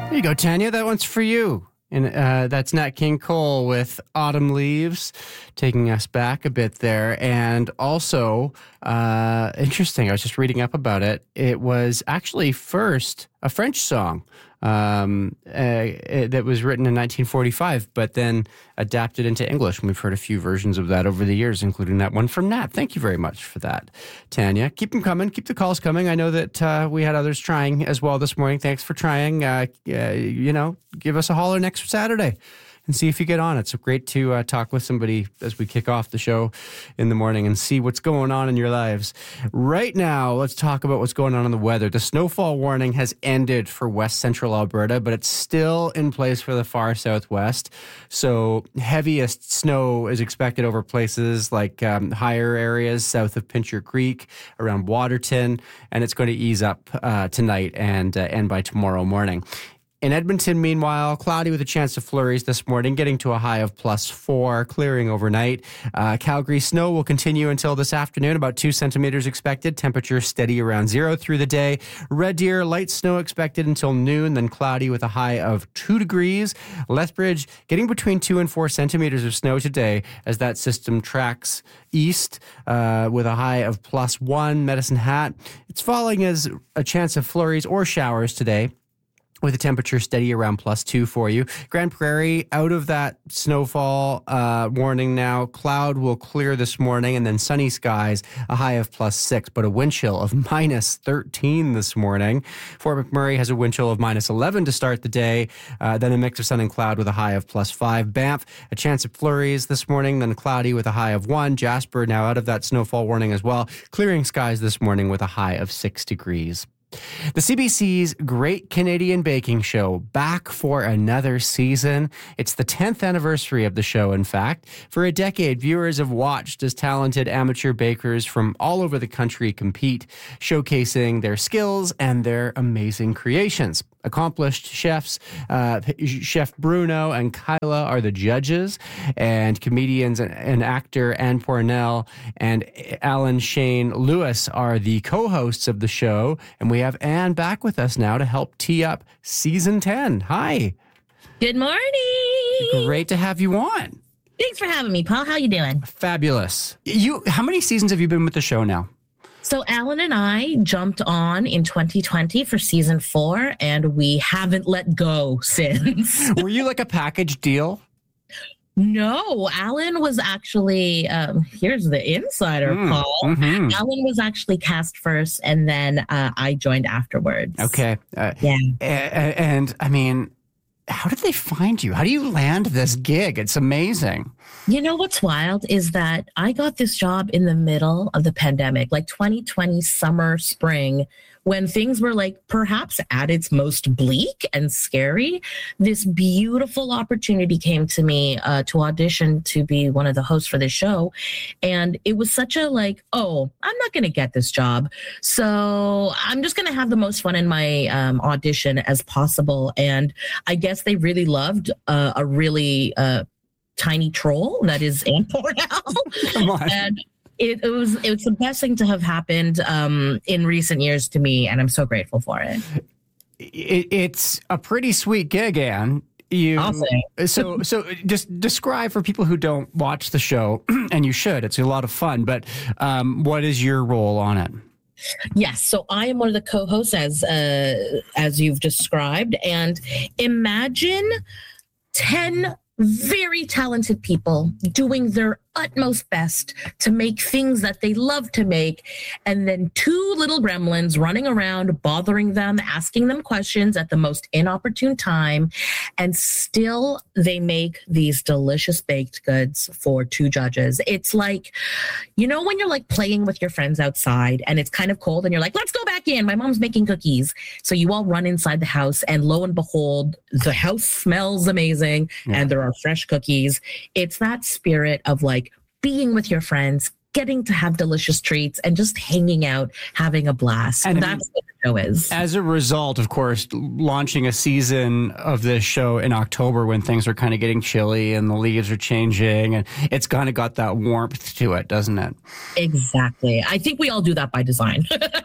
There you go, Tanya. That one's for you. And that's Nat King Cole with Autumn Leaves, taking us back a bit there. And also, interesting, I was just reading up about it. It was actually first a French song that was written in 1945, but then adapted into English. And we've heard a few versions of that over the years, including that one from Nat. Thank you very much for that, Tanya. Keep them coming. Keep the calls coming. I know that we had others trying as well this morning. Thanks for trying. Give us a holler next Saturday and see if you get on. It's great to talk with somebody as we kick off the show in the morning and see what's going on in your lives. Right now, let's talk about what's going on in the weather. The snowfall warning has ended for west central Alberta, but it's still in place for the far southwest. So heaviest snow is expected over places like higher areas south of Pincher Creek, around Waterton, and it's going to ease up tonight and end by tomorrow morning. In Edmonton, meanwhile, cloudy with a chance of flurries this morning, getting to a high of +4, clearing overnight. Calgary snow will continue until this afternoon, about 2 centimeters expected. Temperature steady around 0 through the day. Red Deer, light snow expected until noon, then cloudy with a high of 2 degrees. Lethbridge, getting between 2 and 4 centimeters of snow today as that system tracks east with a high of +1. Medicine Hat, it's falling as a chance of flurries or showers today, with a temperature steady around +2 for you. Grand Prairie, out of that snowfall warning now. Cloud will clear this morning, and then sunny skies, a high of +6, but a wind chill of -13 this morning. Fort McMurray has a wind chill of -11 to start the day, then a mix of sun and cloud with a high of +5. Banff, a chance of flurries this morning, then cloudy with a high of 1. Jasper, now out of that snowfall warning as well. Clearing skies this morning with a high of 6 degrees. The CBC's Great Canadian Baking Show, back for another season. It's the 10th anniversary of the show, in fact. For a decade, viewers have watched as talented amateur bakers from all over the country compete, showcasing their skills and their amazing creations. Accomplished chefs, Chef Bruno and Kyla are the judges, and comedians and actor Anne Pornell and Alan Shane Lewis are the co-hosts of the show. And we have Anne back with us now to help tee up season 10. Hi. Good morning. Great to have you on. Thanks for having me, Paul. How you doing? Fabulous. How many seasons have you been with the show now? So Alan and I jumped on in 2020 for season 4, and we haven't let go since. Were you like a package deal? No, Alan was actually, here's the insider, Paul. Mm-hmm. Alan was actually cast first, and then I joined afterwards. Okay. Yeah. And I mean, how did they find you? How do you land this gig? It's amazing. You know what's wild is that I got this job in the middle of the pandemic, like 2020 summer, spring, when things were like perhaps at its most bleak and scary. This beautiful opportunity came to me to audition to be one of the hosts for the show. And it was such a like, oh, I'm not going to get this job, so I'm just going to have the most fun in my audition as possible. And I guess they really loved a really tiny troll that is Anne Pornell. Come on. And it was the best thing to have happened in recent years to me, and I'm so grateful for it. It's a pretty sweet gig, Anne. So just describe for people who don't watch the show, and you should. It's a lot of fun. But what is your role on it? Yes, so I am one of the co-hosts, as you've described, and imagine 10 very talented people doing their utmost best to make things that they love to make, and then 2 little gremlins running around bothering them, asking them questions at the most inopportune time, and still they make these delicious baked goods for 2 judges. It's like, you know, when you're like playing with your friends outside and it's kind of cold and you're like, let's go back in, my mom's making cookies. So you all run inside the house, and lo and behold, the house smells amazing and there are fresh cookies. It's that spirit of like being with your friends, getting to have delicious treats, and just hanging out, having a blast. And that's what show is. As a result, of course, launching a season of this show in October when things are kind of getting chilly and the leaves are changing, and it's kind of got that warmth to it, doesn't it? Exactly. I think we all do that by design.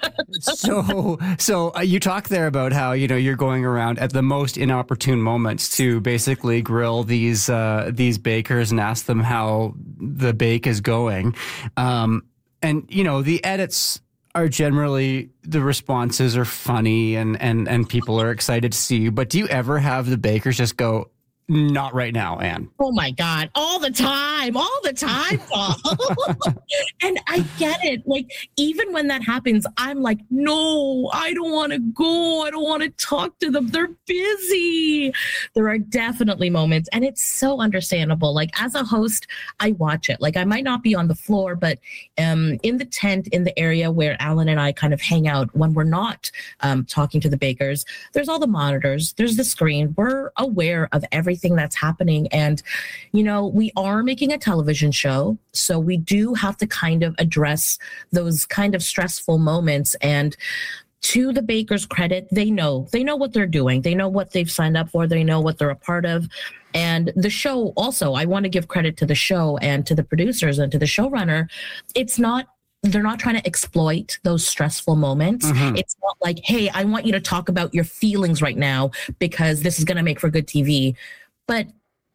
So you talk there about how, you're going around at the most inopportune moments to basically grill these bakers and ask them how the bake is going. And, the edits are generally, the responses are funny and people are excited to see you. But do you ever have the bakers just go, not right now, Anne? Oh my God. All the time, Paul. And I get it. Like, even when that happens, I'm like, no, I don't want to go. I don't want to talk to them. They're busy. There are definitely moments, and it's so understandable. Like, as a host, I watch it. Like, I might not be on the floor, but in the tent, in the area where Alan and I kind of hang out when we're not talking to the bakers, there's all the monitors, there's the screen. We're aware of everything that's happening. And, we are making a television show, so we do have to kind of address those kind of stressful moments. And to the bakers' credit, they know what they're doing. They know what they've signed up for. They know what they're a part of. And the show also, I want to give credit to the show and to the producers and to the showrunner. They're not trying to exploit those stressful moments. Mm-hmm. It's not like, hey, I want you to talk about your feelings right now because this is going to make for good TV. But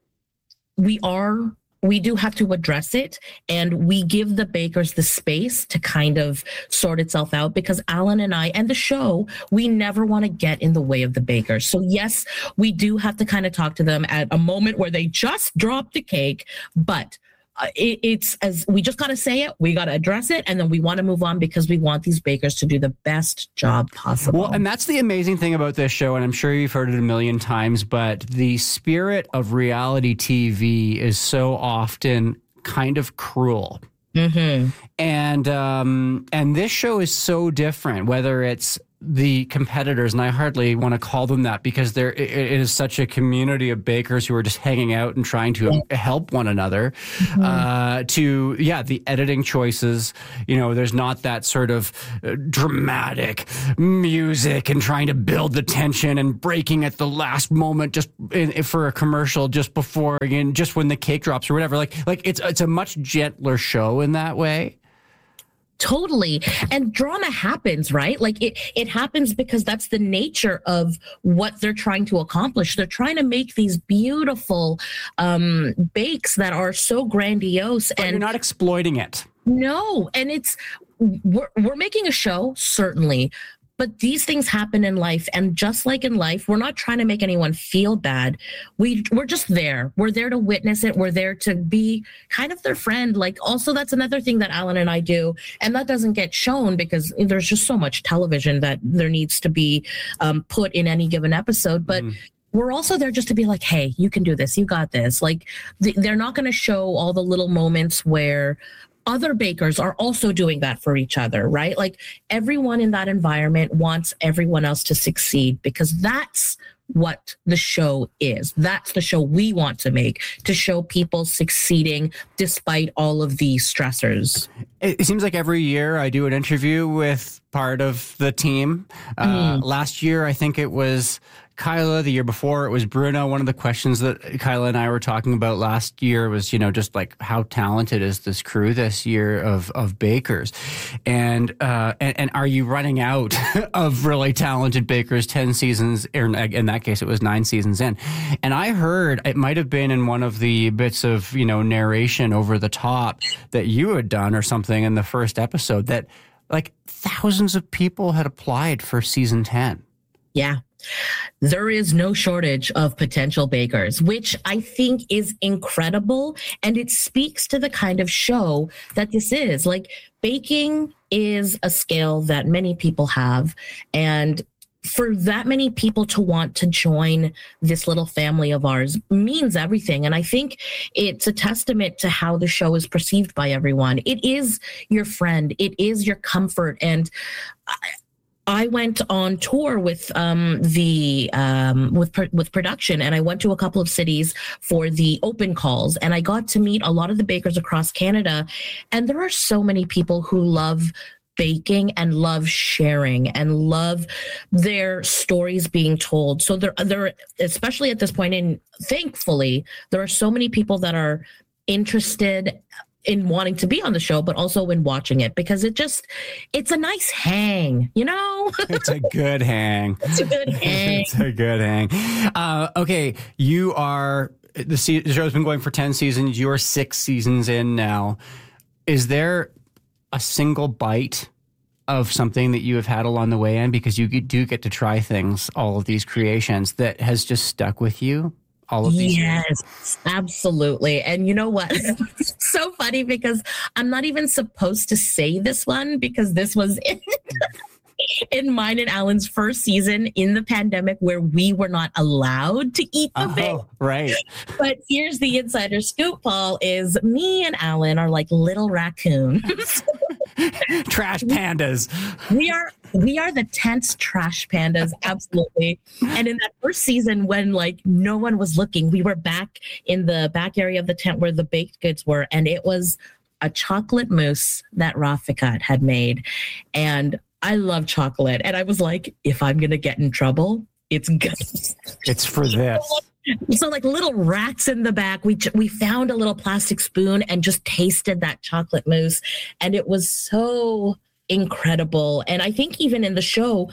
we do have to address it, and we give the bakers the space to kind of sort itself out, because Alan and I and the show, we never want to get in the way of the bakers. So yes, we do have to kind of talk to them at a moment where they just dropped the cake, but it's as we just got to say it, we got to address it, and then we want to move on because we want these bakers to do the best job possible. Well, and that's the amazing thing about this show, and I'm sure you've heard it a million times, but the spirit of reality TV is so often kind of cruel. Mm-hmm. And this show is so different, whether it's the competitors, and I hardly want to call them that because it is such a community of bakers who are just hanging out and trying to help one another. Mm-hmm. The editing choices, there's not that sort of dramatic music and trying to build the tension and breaking at the last moment just for a commercial just before and just when the cake drops or whatever. Like it's a much gentler show in that way. Totally. And drama happens, right? Like it happens because that's the nature of what they're trying to accomplish. They're trying to make these beautiful bakes that are so grandiose. But you're not exploiting it. No. And we're making a show, certainly. But these things happen in life. And just like in life, we're not trying to make anyone feel bad. We're just there. We're there to witness it. We're there to be kind of their friend. Like, also, that's another thing that Alan and I do. And that doesn't get shown because there's just so much television that there needs to be put in any given episode. But we're also there just to be like, hey, you can do this. You got this. Like, they're not going to show all the little moments where other bakers are also doing that for each other, right? Like, everyone in that environment wants everyone else to succeed because that's what the show is. That's the show we want to make, to show people succeeding despite all of the stressors. It seems like every year I do an interview with part of the team. Last year, I think it was Kyla. The year before, it was Bruno. One of the questions that Kyla and I were talking about last year was, just like, how talented is this crew this year of bakers? And are you running out of really talented bakers 10 seasons, or in that case, it was 9 seasons in? And I heard, it might have been in one of the bits of, narration over the top that you had done or something in the first episode, that like thousands of people had applied for season 10. Yeah. There is no shortage of potential bakers, which I think is incredible. And it speaks to the kind of show that this is. Like, baking is a skill that many people have. And for that many people to want to join this little family of ours means everything. And I think it's a testament to how the show is perceived by everyone. It is your friend. It is your comfort. And I went on tour with with production, and I went to a couple of cities for the open calls, and I got to meet a lot of the bakers across Canada. And there are so many people who love baking and love sharing and love their stories being told. So there, especially at this point, and thankfully, there are so many people that are interested in wanting to be on the show, but also in watching it, because it's a nice hang, you know? It's a good hang. It's a good hang. It's a good hang. Okay, the show's been going for 10 seasons. You're 6 seasons in now. Is there a single bite of something that you have had along the way in, because you do get to try things, all of these creations, that has just stuck with you all of these years? Yes, absolutely. And you know what? It's so funny because I'm not even supposed to say this one, because this was in mine and Alan's first season in the pandemic, where we were not allowed to eat the thing. Right. But here's the insider scoop, Paul, is me and Alan are like little raccoons. Trash pandas. We are the tense trash pandas, absolutely. And in that first season, when like no one was looking, we were back in the back area of the tent where the baked goods were, and it was a chocolate mousse that Rafikat had made. And I love chocolate. And I was like, if I'm going to get in trouble, it's good. It's for this. So like little rats in the back, we found a little plastic spoon and just tasted that chocolate mousse. And it was so incredible. And I think even in the show,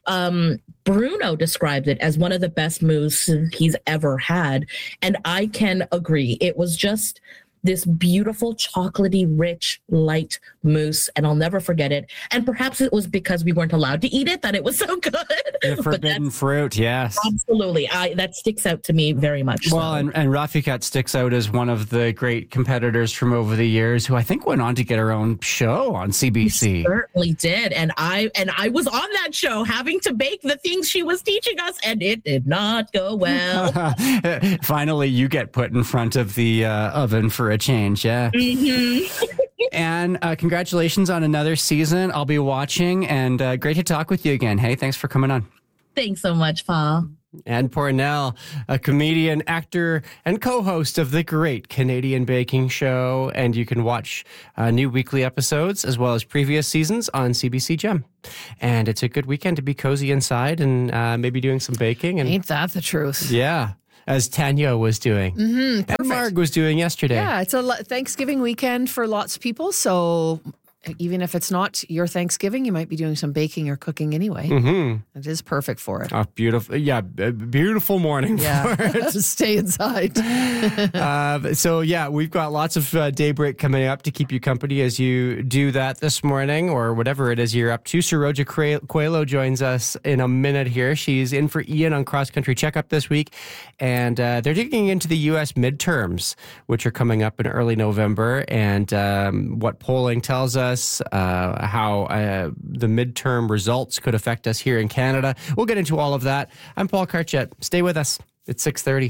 Bruno described it as one of the best mousse he's ever had. And I can agree. It was just this beautiful, chocolatey, rich, light mousse, and I'll never forget it. And perhaps it was because we weren't allowed to eat it that it was so good. The forbidden fruit, yes. Absolutely. That sticks out to me very much. Well, and Rafikat sticks out as one of the great competitors from over the years, who I think went on to get her own show on CBC. She certainly did. And I was on that show having to bake the things she was teaching us, and it did not go well. Finally, you get put in front of the oven for a change, yeah. Mm-hmm. And congratulations on another season. I'll be watching, and great to talk with you again. Hey, thanks for coming on. Thanks so much, Paul. Ann Pornell, a comedian, actor, and co-host of the Great Canadian Baking Show. And you can watch new weekly episodes as well as previous seasons on CBC Gem. And it's a good weekend to be cozy inside and maybe doing some baking. And ain't that the truth? Yeah. As Tanya was doing. Mm-hmm, and Marg was doing yesterday. Yeah, it's a Thanksgiving weekend for lots of people. So even if it's not your Thanksgiving, you might be doing some baking or cooking anyway. Mm-hmm. It is perfect for it. Oh, beautiful. Yeah, beautiful morning for it. To stay inside. So, yeah, we've got lots of Daybreak coming up to keep you company as you do that this morning, or whatever it is you're up to. Saroja Coelho joins us in a minute here. She's in for Ian on Cross Country Checkup this week, and they're digging into the U.S. midterms, which are coming up in early November, and what polling tells us, how the midterm results could affect us here in Canada. We'll get into all of that. I'm Paul Karchet. Stay with us. It's 6:30.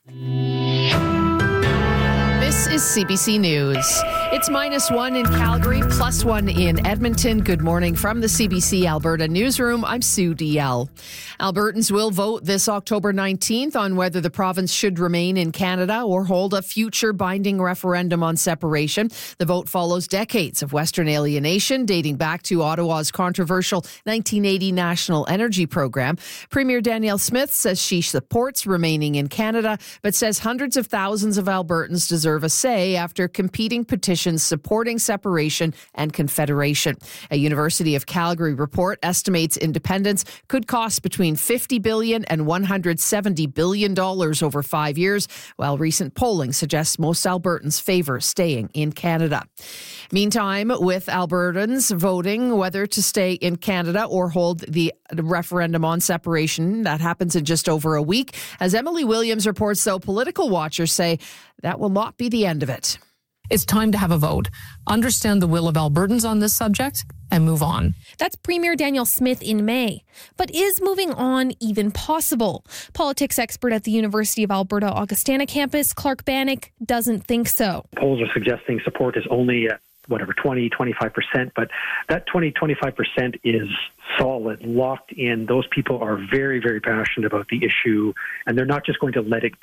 This is CBC News. It's -1 in Calgary, +1 in Edmonton. Good morning from the CBC Alberta Newsroom. I'm Sue DL. Albertans will vote this October 19th on whether the province should remain in Canada or hold a future binding referendum on separation. The vote follows decades of Western alienation dating back to Ottawa's controversial 1980 National Energy Program. Premier Danielle Smith says she supports remaining in Canada, but says hundreds of thousands of Albertans deserve a say after competing petitions supporting separation and confederation. A University of Calgary report estimates independence could cost between $50 billion and $170 billion over 5 years, while recent polling suggests most Albertans favor staying in Canada. Meantime, with Albertans voting whether to stay in Canada or hold the referendum on separation, that happens in just over a week. As Emily Williams reports, though, political watchers say that will not be the end of it. It's time to have a vote, understand the will of Albertans on this subject, and move on. That's Premier Danielle Smith in May. But is moving on even possible? Politics expert at the University of Alberta Augustana campus, Clark Bannock, doesn't think so. Polls are suggesting support is only at 20-25%, but that 20-25% is solid, locked in. Those people are very, very passionate about the issue, and they're not just going to let it go.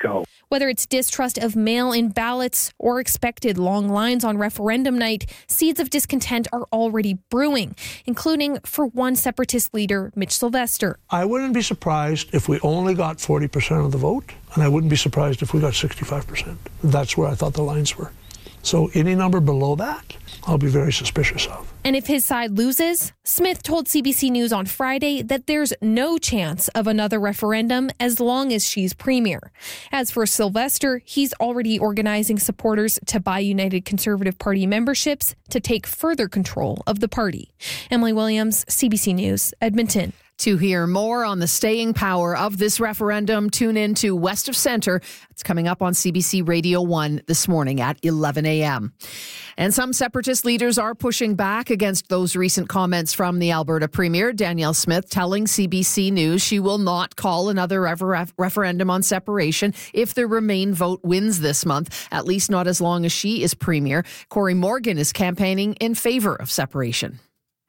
Whether it's distrust of mail-in ballots or expected long lines on referendum night, seeds of discontent are already brewing, including for one Separatist leader, Mitch Sylvester. I wouldn't be surprised if we only got 40% of the vote, and I wouldn't be surprised if we got 65%. That's where I thought the lines were. So any number below that, I'll be very suspicious of. And if his side loses, Smith told CBC News on Friday that there's no chance of another referendum as long as she's premier. As for Sylvester, he's already organizing supporters to buy United Conservative Party memberships to take further control of the party. Emily Williams, CBC News, Edmonton. To hear more on the staying power of this referendum, tune in to West of Centre. It's coming up on CBC Radio 1 this morning at 11 a.m. And some Separatist leaders are pushing back against those recent comments from the Alberta Premier, Danielle Smith, telling CBC News she will not call another referendum on separation if the Remain vote wins this month, at least not as long as she is Premier. Corey Morgan is campaigning in favour of separation.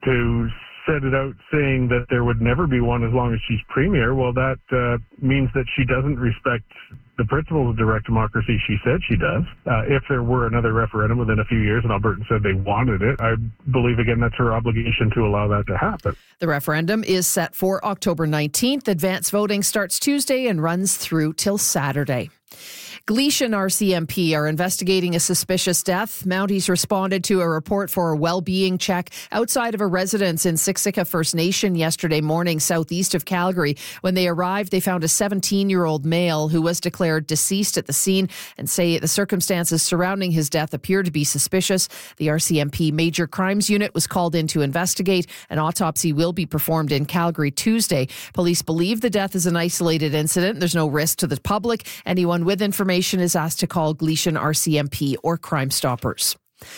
To set it out saying that there would never be one as long as she's premier, well, that means that she doesn't respect the principles of direct democracy she said she does. If there were another referendum within a few years and Albertans said they wanted it, I believe, again, that's her obligation to allow that to happen. The referendum is set for October 19th. Advance voting starts Tuesday and runs through till Saturday. Gleason RCMP are investigating a suspicious death. Mounties responded to a report for a well-being check outside of a residence in Siksika First Nation yesterday morning, southeast of Calgary. When they arrived, they found a 17-year-old male who was declared deceased at the scene and say the circumstances surrounding his death appear to be suspicious. The RCMP Major Crimes Unit was called in to investigate. An autopsy will be performed in Calgary Tuesday. Police believe the death is an isolated incident. There's no risk to the public. Anyone with information is asked to call Gleason RCMP or Crime Stoppers.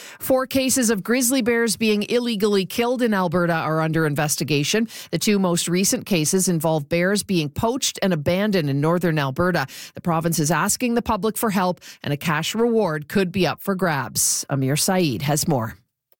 4 cases of grizzly bears being illegally killed in Alberta are under investigation. The 2 most recent cases involve bears being poached and abandoned in northern Alberta. The province is asking the public for help, and a cash reward could be up for grabs. Amir Saeed has more.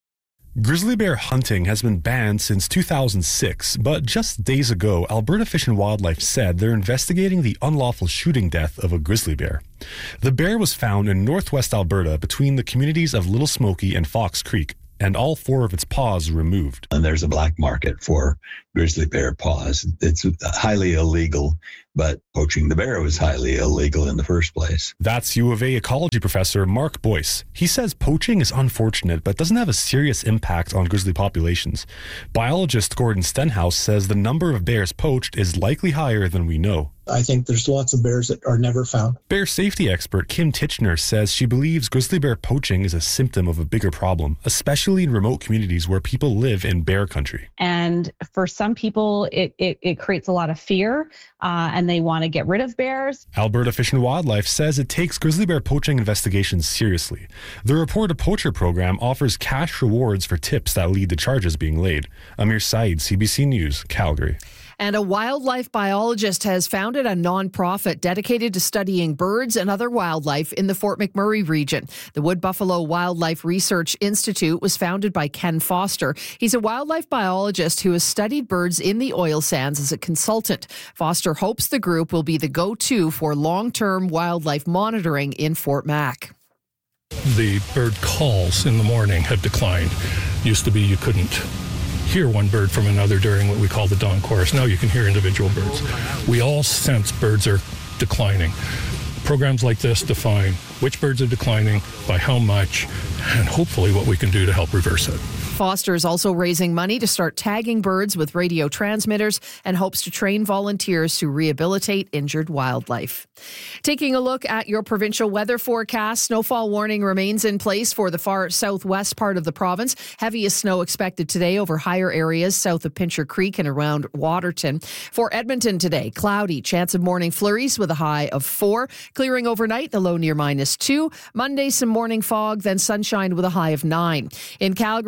Grizzly bear hunting has been banned since 2006, but just days ago, Alberta Fish and Wildlife said they're investigating the unlawful shooting death of a grizzly bear. The bear was found in northwest Alberta between the communities of Little Smoky and Fox Creek, and all 4 of its paws removed. And there's a black market for grizzly bear paws. It's highly illegal, but poaching the bear was highly illegal in the first place. That's U of A ecology professor Mark Boyce. He says poaching is unfortunate, but doesn't have a serious impact on grizzly populations. Biologist Gordon Stenhouse says the number of bears poached is likely higher than we know. I think there's lots of bears that are never found. Bear safety expert Kim Titchener says she believes grizzly bear poaching is a symptom of a bigger problem, especially in remote communities where people live in bear country. And for some people, it creates a lot of fear, and they want to get rid of bears. Alberta Fish and Wildlife says it takes grizzly bear poaching investigations seriously. The Report a Poacher program offers cash rewards for tips that lead to charges being laid. Amir Saeed, CBC News, Calgary. And a wildlife biologist has founded a nonprofit dedicated to studying birds and other wildlife in the Fort McMurray region. The Wood Buffalo Wildlife Research Institute was founded by Ken Foster. He's a wildlife biologist who has studied birds in the oil sands as a consultant. Foster hopes the group will be the go-to for long-term wildlife monitoring in Fort Mac. The bird calls in the morning have declined. Used to be you couldn't hear one bird from another during what we call the dawn chorus. Now you can hear individual birds. We all sense birds are declining. Programs like this define which birds are declining, by how much, and hopefully what we can do to help reverse it. Foster is also raising money to start tagging birds with radio transmitters and hopes to train volunteers to rehabilitate injured wildlife. Taking a look at your provincial weather forecast, snowfall warning remains in place for the far southwest part of the province. Heaviest snow expected today over higher areas south of Pincher Creek and around Waterton. For Edmonton today, cloudy, chance of morning flurries with a high of 4. Clearing overnight, the low near -2. Monday, some morning fog, then sunshine with a high of 9. In Calgary, snow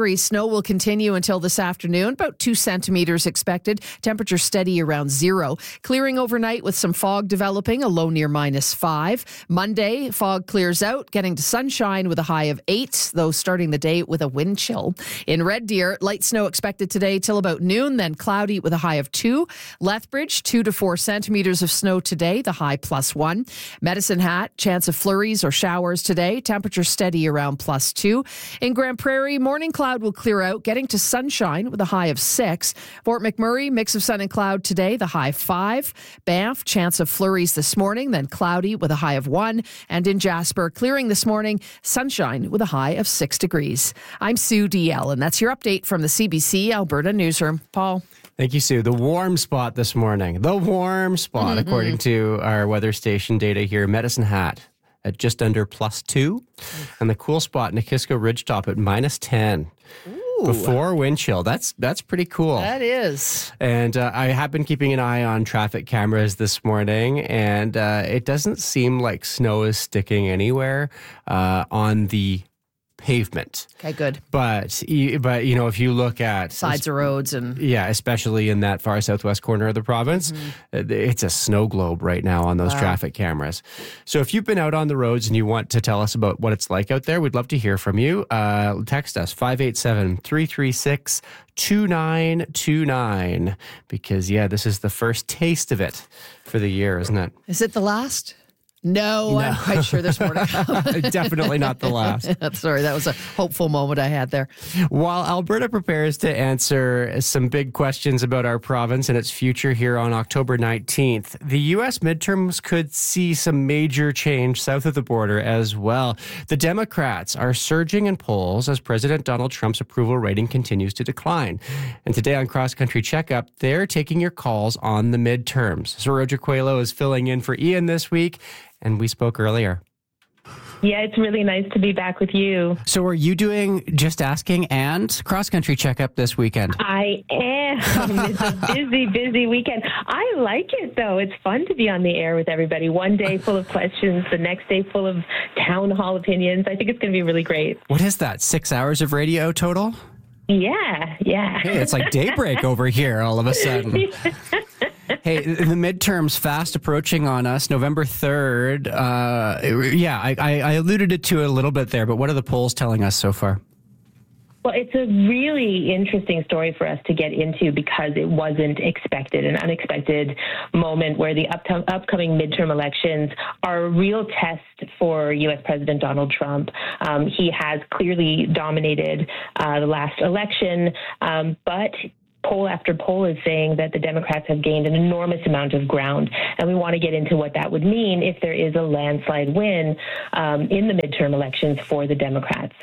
snow will continue until this afternoon, about 2 centimeters expected. Temperature steady around 0. Clearing overnight with some fog developing, a low near -5. Monday, fog clears out, getting to sunshine with a high of 8, though starting the day with a wind chill. In Red Deer, light snow expected today till about noon, then cloudy with a high of 2. Lethbridge, 2 to 4 centimeters of snow today, the high +1. Medicine Hat, chance of flurries or showers today, temperature steady around +2. In Grand Prairie, morning cloud will clear out, getting to sunshine with a high of 6. Fort McMurray, mix of sun and cloud today, the high 5. Banff, chance of flurries this morning, then cloudy with a high of 1. And in Jasper, clearing this morning, sunshine with a high of 6 degrees. I'm Sue DL, and that's your update from the CBC Alberta Newsroom. Paul. Thank you, Sue. The warm spot this morning. The warm spot, according to our weather station data here. Medicine Hat at just under +2. And the cool spot, Nikisko Ridgetop at -10. Ooh. Before wind chill. That's pretty cool. That is. And I have been keeping an eye on traffic cameras this morning, and it doesn't seem like snow is sticking anywhere on the pavement. Okay, good. But you know, if you look at sides of roads and especially in that far southwest corner of the province, it's a snow globe right now on those traffic cameras. So if you've been out on the roads and you want to tell us about what it's like out there, we'd love to hear from you. Text us 587-336-2929 because this is the first taste of it for the year, isn't it? Is it the last? No, I'm quite sure there's more to come. Definitely not the last. Sorry, that was a hopeful moment I had there. While Alberta prepares to answer some big questions about our province and its future here on October 19th, the U.S. midterms could see some major change south of the border as well. The Democrats are surging in polls as President Donald Trump's approval rating continues to decline. And today on Cross Country Checkup, they're taking your calls on the midterms. So Roger Coelho is filling in for Ian this week. And we spoke earlier. Yeah, it's really nice to be back with you. So are you doing Just Asking and Cross Country Checkup this weekend? I am. It's a busy weekend. I like it, though. It's fun to be on the air with everybody. One day full of questions, the next day full of town hall opinions. I think it's going to be really great. What is that, 6 hours of radio total? Yeah. Hey, it's like daybreak over here all of a sudden. Hey, the midterms fast approaching on us, November 3rd. I alluded to it a little bit there, but what are the polls telling us so far? Well, it's a really interesting story for us to get into because it wasn't expected, an unexpected moment where the upcoming midterm elections are a real test for U.S. President Donald Trump. He has clearly dominated the last election, but poll after poll is saying that the Democrats have gained an enormous amount of ground. And we want to get into what that would mean if there is a landslide win in the midterm elections for the Democrats.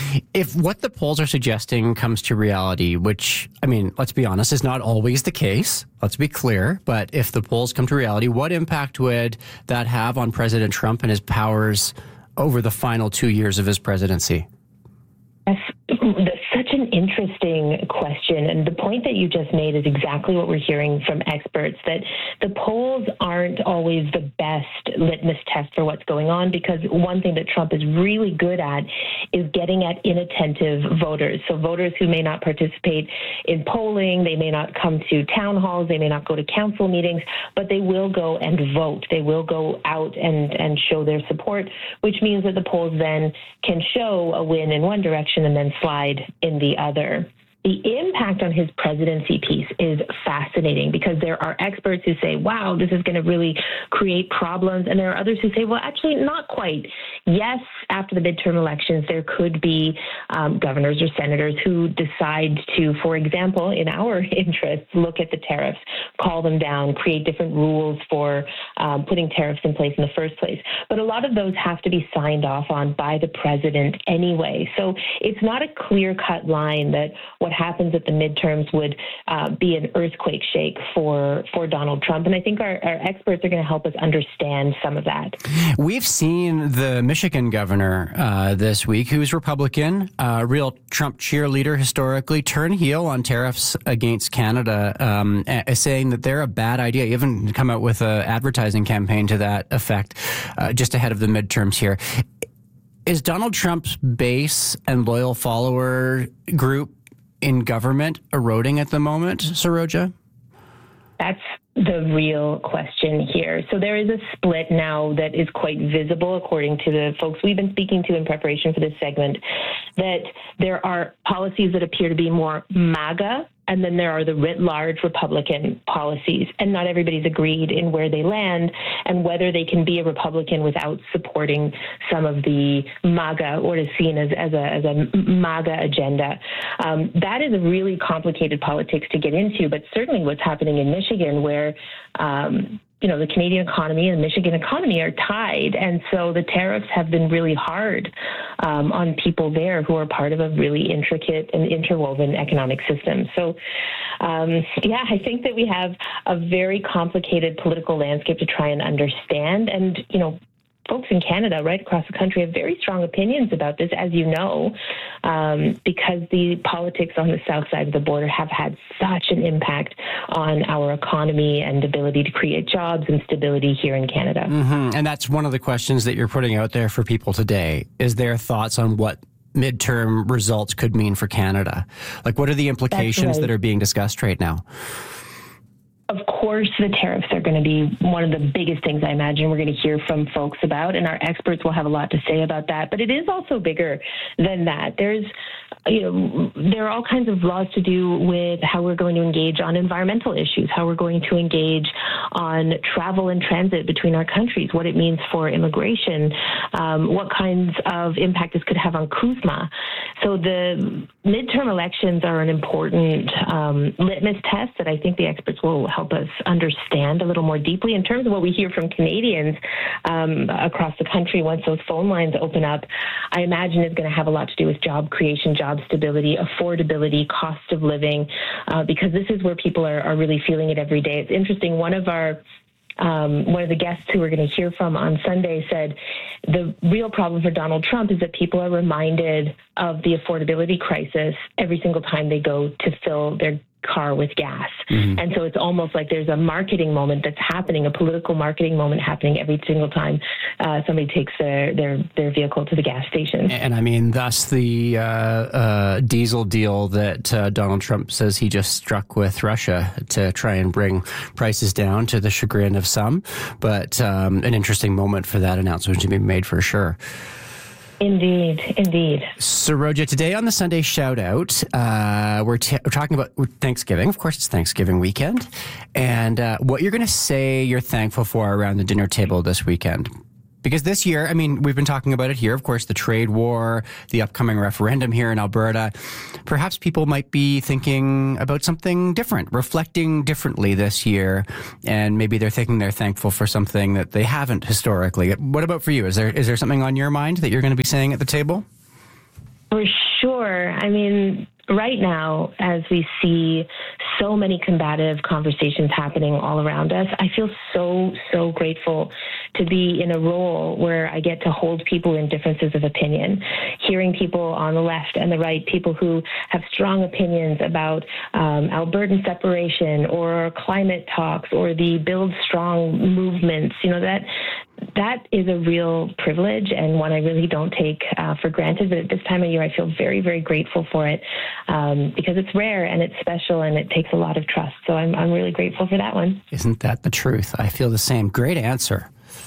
If what the polls are suggesting comes to reality, which, I mean, let's be honest, is not always the case. Let's be clear. But if the polls come to reality, what impact would that have on President Trump and his powers over the final 2 years of his presidency? That's such an interesting question. And the point that you just made is exactly what we're hearing from experts, that the polls aren't always the best litmus test for what's going on, because one thing that Trump is really good at is getting at inattentive voters. So voters who may not participate in polling, they may not come to town halls, they may not go to council meetings, but they will go and vote. They will go out and show their support, which means that the polls then can show a win in one direction and then slide in the other. The impact on his presidency piece is fascinating because there are experts who say, wow, this is going to really create problems. And there are others who say, well, actually, not quite. Yes, after the midterm elections, there could be governors or senators who decide to, for example, in our interests, look at the tariffs, call them down, create different rules for putting tariffs in place in the first place. But a lot of those have to be signed off on by the president anyway. So it's not a clear-cut line that what happens at the midterms would be an earthquake shake for Donald Trump. And I think our experts are going to help us understand some of that. We've seen the Michigan governor this week, who's Republican, a real Trump cheerleader historically, turn heel on tariffs against Canada, saying that they're a bad idea. You even come out with an advertising campaign to that effect just ahead of the midterms here. Is Donald Trump's base and loyal follower group in government eroding at the moment, Saroja? That's the real question here. So there is a split now that is quite visible, according to the folks we've been speaking to in preparation for this segment, that there are policies that appear to be more MAGA, and then there are the writ large Republican policies. And not everybody's agreed in where they land and whether they can be a Republican without supporting some of the MAGA, or is seen as a MAGA agenda. That is a really complicated politics to get into, but certainly what's happening in Michigan, where the Canadian economy and the Michigan economy are tied. And so the tariffs have been really hard on people there who are part of a really intricate and interwoven economic system. So, I think that we have a very complicated political landscape to try and understand. And, folks in Canada, right across the country, have very strong opinions about this, as you know, because the politics on the south side of the border have had such an impact on our economy and ability to create jobs and stability here in Canada. Mm-hmm. And that's one of the questions that you're putting out there for people today. Is there thoughts on what midterm results could mean for Canada? Like, what are the implications that are being discussed right now? Of course, the tariffs are going to be one of the biggest things I imagine we're going to hear from folks about, and our experts will have a lot to say about that. But it is also bigger than that. There are all kinds of laws to do with how we're going to engage on environmental issues, how we're going to engage on travel and transit between our countries, what it means for immigration, what kinds of impact this could have on CUSMA. So the midterm elections are an important litmus test that I think the experts will help us understand a little more deeply. In terms of what we hear from Canadians across the country once those phone lines open up, I imagine it's going to have a lot to do with job creation, job stability, affordability, cost of living, because this is where people are really feeling it every day. It's interesting. One of the guests who we're going to hear from on Sunday said the real problem for Donald Trump is that people are reminded of the affordability crisis every single time they go to fill their car with gas. Mm-hmm. And so it's almost like there's a marketing moment that's happening, a political marketing moment happening every single time somebody takes their vehicle to the gas station. And I mean, thus the diesel deal that Donald Trump says he just struck with Russia to try and bring prices down, to the chagrin of some. But an interesting moment for that announcement to be made for sure. Indeed. Saroja, today on the Sunday Shout Out, we're talking about Thanksgiving. Of course, it's Thanksgiving weekend. And what you're going to say you're thankful for around the dinner table this weekend. Because this year, I mean, we've been talking about it here, of course, the trade war, the upcoming referendum here in Alberta. Perhaps people might be thinking about something different, reflecting differently this year, and maybe they're thankful for something that they haven't historically. What about for you? Is there something on your mind that you're going to be saying at the table? For sure. I mean, right now, as we see so many combative conversations happening all around us, I feel so grateful to be in a role where I get to hold people in differences of opinion, hearing people on the left and the right, people who have strong opinions about Albertan separation or climate talks or the Build Strong movements. That is a real privilege and one I really don't take for granted. But at this time of year, I feel very, very grateful for it because it's rare and it's special and it takes a lot of trust. So I'm really grateful for that one. Isn't that the truth? I feel the same. Great answer.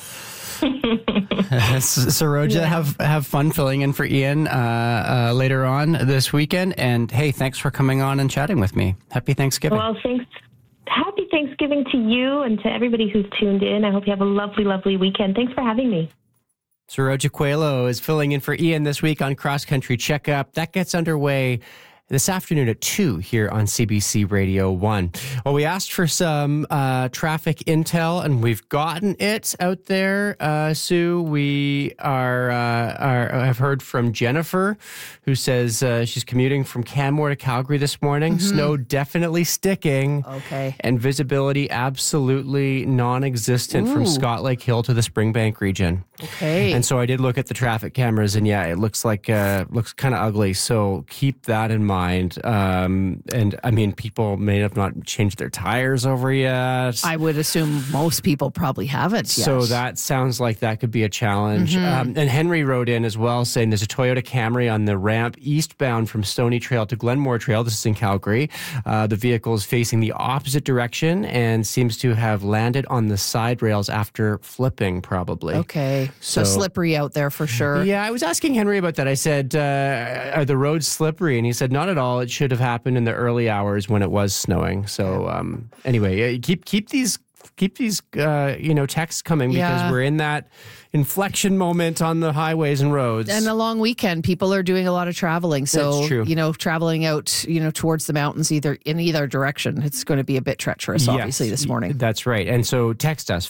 Saroja, have fun filling in for Ian later on this weekend. And hey, thanks for coming on and chatting with me. Happy Thanksgiving. Well, thanks. Happy Thanksgiving to you and to everybody who's tuned in. I hope you have a lovely, lovely weekend. Thanks for having me. Saroja Coelho is filling in for Ian this week on Cross Country Checkup. That gets underway this afternoon at 2 here on CBC Radio 1. Well, we asked for some traffic intel, and we've gotten it out there. Sue, we have heard from Jennifer, who says she's commuting from Canmore to Calgary this morning. Mm-hmm. Snow definitely sticking. Okay. And visibility absolutely non-existent from Scott Lake Hill to the Springbank region. Okay. And so I did look at the traffic cameras, and yeah, it looks kind of ugly. So keep that in mind. mind. And I mean, people may have not changed their tires over yet. I would assume most people probably haven't yet. So that sounds like that could be a challenge. And Henry wrote in as well saying there's a Toyota Camry on the ramp eastbound from Stony Trail to Glenmore Trail. This is in Calgary. The vehicle is facing the opposite direction and seems to have landed on the side rails after flipping, probably. Okay. So slippery out there for sure. Yeah, I was asking Henry about that. I said, are the roads slippery? And he said, not at all. It should have happened in the early hours when it was snowing. So anyway, keep these texts coming because we're in that inflection moment on the highways and roads. And a long weekend, people are doing a lot of traveling. So, That's true. Traveling out, towards the mountains in either direction, it's going to be a bit treacherous, obviously, this morning. That's right. And so text us,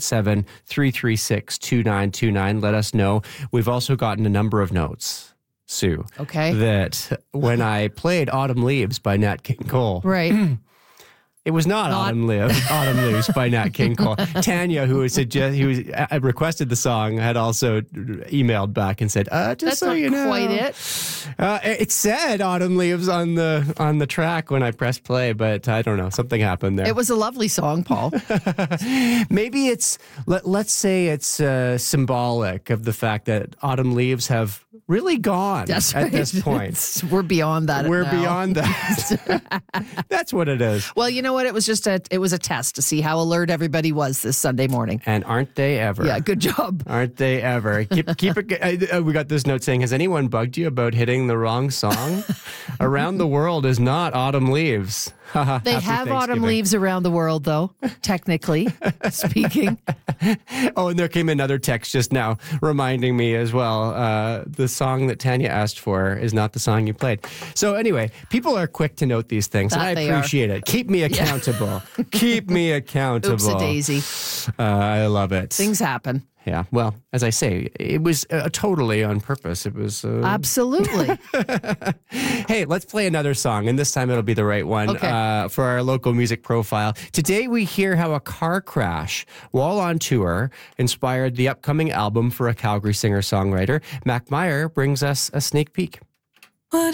587-336-2929. Let us know. We've also gotten a number of notes, Sue. Okay. That when I played Autumn Leaves by Nat King Cole. Right. It was not Autumn Leaves by Nat King Cole. Tanya, who requested the song, had also emailed back and said, "Just That's so not you know, quite it." It said Autumn Leaves on the track when I pressed play, but I don't know, something happened there. It was a lovely song, Paul. Maybe it's let's say it's symbolic of the fact that autumn leaves have really gone at this point. We're beyond that. We're now. beyond that. That's what it is. Well, you know what? It was a test to see how alert everybody was this Sunday morning. And aren't they ever? Yeah, good job. Aren't they ever? Keep it. We got this note saying, has anyone bugged you about hitting the wrong song? Around the World is not Autumn Leaves. They have autumn leaves around the world, though, technically speaking. Oh, and there came another text just now reminding me as well. The song that Tanya asked for is not the song you played. So anyway, people are quick to note these things, and I appreciate it. Keep me accountable. Keep me accountable. Oops-a-daisy. I love it. Things happen. Yeah. Well, as I say, it was totally on purpose. It was absolutely. Hey, let's play another song, and this time it'll be the right one for our local music profile. Today we hear how a car crash while on tour inspired the upcoming album for a Calgary singer-songwriter. Mac Meyer brings us a sneak peek.